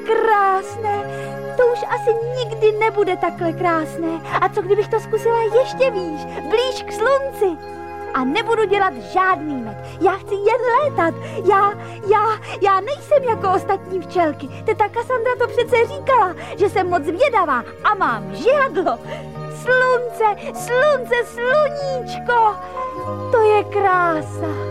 krásné. To už asi nikdy nebude takhle krásné. A co kdybych to zkusila ještě výš, blíž k slunci? A nebudu dělat žádný med. Já chci jen létat. Já nejsem jako ostatní včelky. Teta Kassandra to přece říkala, že jsem moc zvědavá a mám žihadlo. Slunce, sluníčko, to je krása.